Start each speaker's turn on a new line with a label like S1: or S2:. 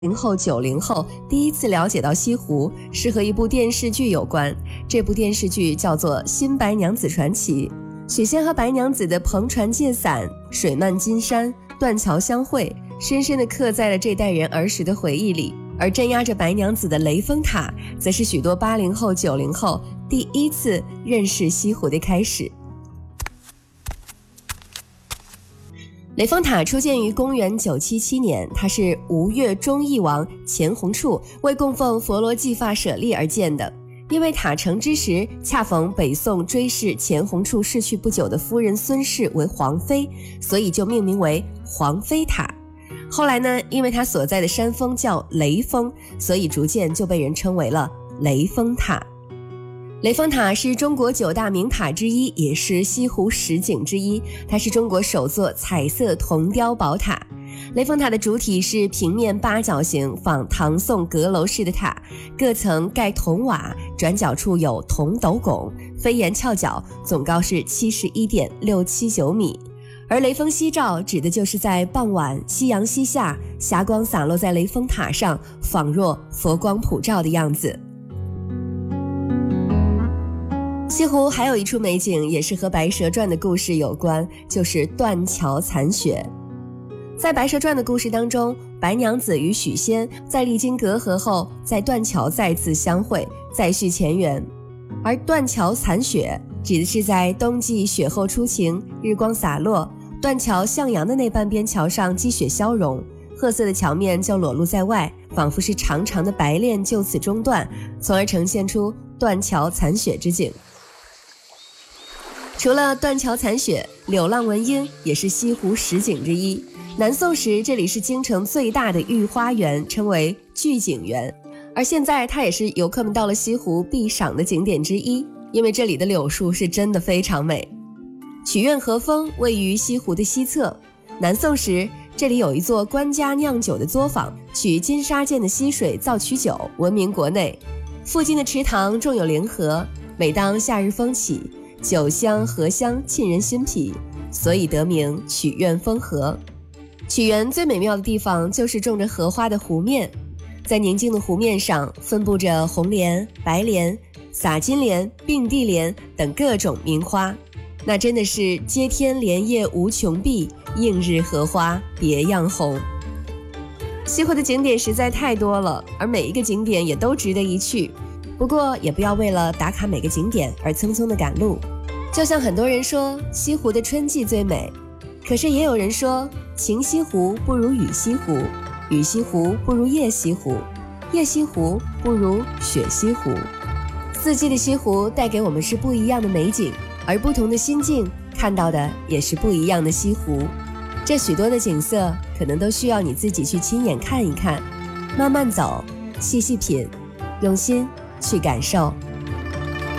S1: 后、90后第一次了解到西湖是和一部电视剧有关，这部电视剧叫做《新白娘子传奇》。许仙和白娘子的篷船借伞、水漫金山、断桥相会，深深地刻在了这代人儿时的回忆里。而镇压着白娘子的雷峰塔，则是许多80后、90后第一次认识西湖的开始。雷峰塔出建于公元977年，它是吴越忠义王钱弘处为供奉佛罗髻发舍利而建的。因为塔成之时恰逢北宋追谥钱弘处逝去不久的夫人孙氏为皇妃，所以就命名为皇妃塔。后来呢，因为它所在的山峰叫雷峰，所以逐渐就被人称为了雷峰塔。雷峰塔是中国9大名塔之一，也是西湖10景之一。它是中国首座彩色铜雕宝塔。雷峰塔的主体是平面八角形，仿唐宋阁楼式的塔，各层盖铜瓦，转角处有铜斗拱，飞檐翘角，总高是71.679米。而雷峰夕照指的就是在傍晚夕阳西下，霞光洒落在雷峰塔上，仿若佛光普照的样子。西湖还有一处美景，也是和白蛇传的故事有关，就是断桥残雪。在白蛇传的故事当中，白娘子与许仙在历经隔阂后，在断桥再次相会，再续前缘。而断桥残雪指的是在冬季雪后初晴，日光洒落，断桥向阳的那半边桥上积雪消融，褐色的桥面就裸露在外，仿佛是长长的白链就此中断，从而呈现出断桥残雪之景。除了断桥残雪，柳浪闻莺也是西湖10景之一。南宋时这里是京城最大的御花园，称为聚景园，而现在它也是游客们到了西湖必赏的景点之一，因为这里的柳树是真的非常美。曲苑河峰位于西湖的西侧，南宋时这里有一座官家酿酒的作坊，取金沙涧的溪水造曲酒，闻名国内。附近的池塘种有莲荷，每当夏日风起，酒香荷香沁人心脾，所以得名曲苑风荷。曲园最美妙的地方就是种着荷花的湖面，在宁静的湖面上分布着红莲、白莲、洒金莲、并蒂莲等各种名花，那真的是接天莲叶无穷碧，映日荷花别样红。西湖的景点实在太多了，而每一个景点也都值得一去，不过也不要为了打卡每个景点而匆匆的赶路。就像很多人说西湖的春季最美，可是也有人说晴西湖不如雨西湖，雨西湖不如夜西湖，夜西湖不如雪西湖。四季的西湖带给我们是不一样的美景，而不同的心境看到的也是不一样的西湖。这许多的景色可能都需要你自己去亲眼看一看，慢慢走，细细品，用心去感受。